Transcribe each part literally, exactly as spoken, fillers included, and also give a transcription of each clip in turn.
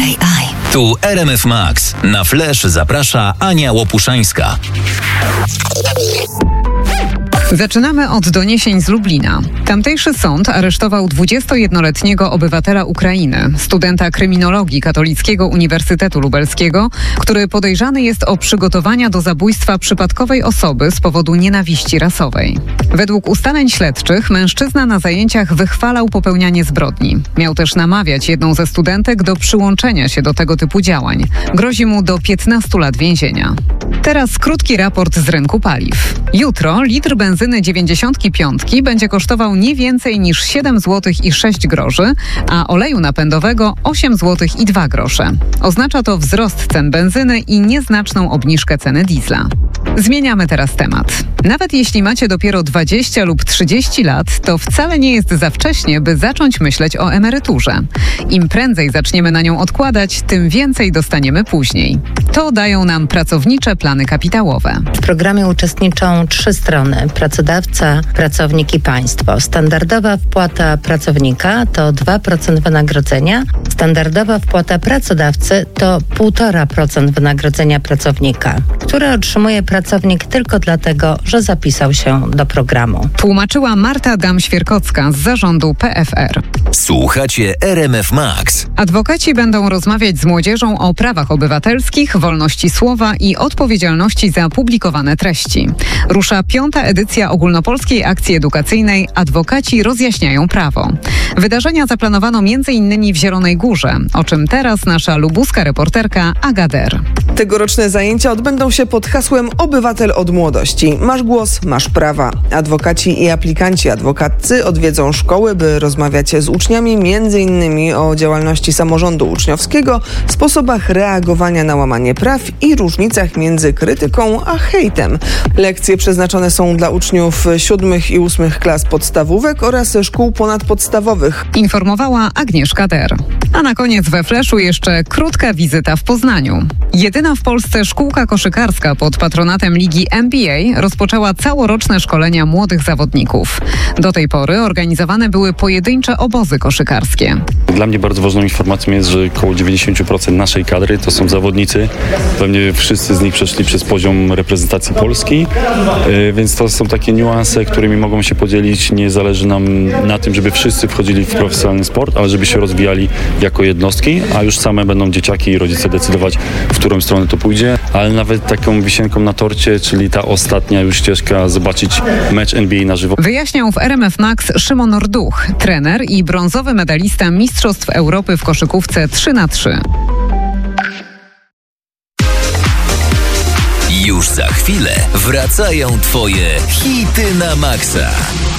A I. Tu R M F Max. Na Flash zaprasza Ania Łopuszańska. Zaczynamy od doniesień z Lublina. Tamtejszy sąd aresztował dwudziestojednoletniego obywatela Ukrainy, studenta kryminologii Katolickiego Uniwersytetu Lubelskiego, który podejrzany jest o przygotowania do zabójstwa przypadkowej osoby z powodu nienawiści rasowej. Według ustaleń śledczych mężczyzna na zajęciach wychwalał popełnianie zbrodni. Miał też namawiać jedną ze studentek do przyłączenia się do tego typu działań. Grozi mu do piętnastu lat więzienia. Teraz krótki raport z rynku paliw. Jutro litr benzyny dziewięćdziesiątki piątki będzie kosztował nie więcej niż siedem złotych i sześć groszy, a oleju napędowego osiem złotych i dwa grosze. Oznacza to wzrost cen benzyny i nieznaczną obniżkę ceny diesla. Zmieniamy teraz temat. Nawet jeśli macie dopiero dwadzieścia lub trzydzieści lat, to wcale nie jest za wcześnie, by zacząć myśleć o emeryturze. Im prędzej zaczniemy na nią odkładać, tym więcej dostaniemy później. To dają nam pracownicze plany kapitałowe. W programie uczestniczą trzy strony: pracodawca, pracownik i państwo. Standardowa wpłata pracownika to dwa procent wynagrodzenia, standardowa wpłata pracodawcy to półtora procent wynagrodzenia pracownika, które otrzymuje pracownik tylko dlatego, że zapisał się do programu. Tłumaczyła Marta Dam-Świerkocka z zarządu P F R. Słuchacie R M F Max. Adwokaci będą rozmawiać z młodzieżą o prawach obywatelskich, wolności słowa i odpowiedzialności za publikowane treści. Rusza piąta edycja ogólnopolskiej akcji edukacyjnej Adwokaci rozjaśniają prawo. Wydarzenia zaplanowano między innymi w Zielonej Górze, o czym teraz nasza lubuska reporterka Aga Der. Tegoroczne zajęcia odbędą się pod hasłem Obywatel od młodości. Masz głos, masz prawa. Adwokaci i aplikanci adwokaccy odwiedzą szkoły, by rozmawiać z uczniami między innymi o działalności samorządu uczniowskiego, sposobach reagowania na łamanie praw i różnicach między krytyką a hejtem. Lekcje przeznaczone są dla uczniów siódmych i ósmych klas podstawówek oraz szkół ponadpodstawowych. Informowała Agnieszka Der. A na koniec we Fleszu jeszcze krótka wizyta w Poznaniu. Jedyna w Polsce szkółka koszykarska pod patronatem Ligi N B A rozpoczęła całoroczne szkolenia młodych zawodników. Do tej pory organizowane były pojedyncze obozy koszykarskie. Dla mnie bardzo ważną informacją jest, że około dziewięćdziesiąt procent naszej kadry to są zawodnicy. Pewnie wszyscy z nich przeszli przez poziom reprezentacji Polski, więc to są takie niuanse, którymi mogą się podzielić. Nie zależy nam na tym, żeby wszyscy wchodzili w profesjonalny sport, ale żeby się rozwijali jako jednostki, a już same będą dzieciaki i rodzice decydować, w którą stronę to pójdzie. Ale nawet taką wisienką na torcie, czyli ta ostatnia już ścieżka, zobaczyć mecz N B A na żywo. Wyjaśniał w R M F Max Szymon Orduch, trener i brązowy medalista Mistrzostw Europy w koszykówce trzy na trzy. Już za chwilę wracają Twoje hity na maksa.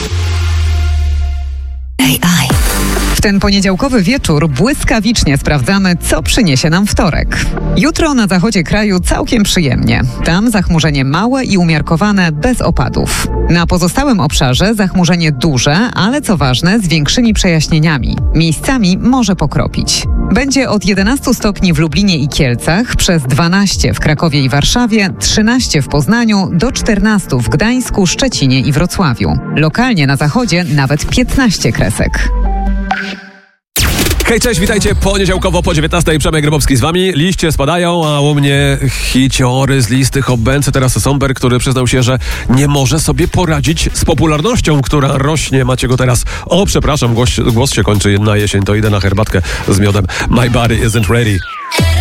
A I. W ten poniedziałkowy wieczór błyskawicznie sprawdzamy, co przyniesie nam wtorek. Jutro na zachodzie kraju całkiem przyjemnie. Tam zachmurzenie małe i umiarkowane, bez opadów. Na pozostałym obszarze zachmurzenie duże, ale co ważne, z większymi przejaśnieniami. Miejscami może pokropić. Będzie od jedenastu stopni w Lublinie i Kielcach, przez dwanaście w Krakowie i Warszawie, trzynaście w Poznaniu, do czternastu w Gdańsku, Szczecinie i Wrocławiu. Lokalnie na zachodzie nawet piętnaście kresek. Hej, cześć, witajcie poniedziałkowo po dziewiętnastej. Przemek Grybowski z wami. Liście spadają, a u mnie hiciory z listy Hobbęce. Teraz Somber, który przyznał się, że nie może sobie poradzić z popularnością, która rośnie. Macie go teraz. O, przepraszam, głos, głos się kończy na jesień, to idę na herbatkę z miodem. My body isn't ready.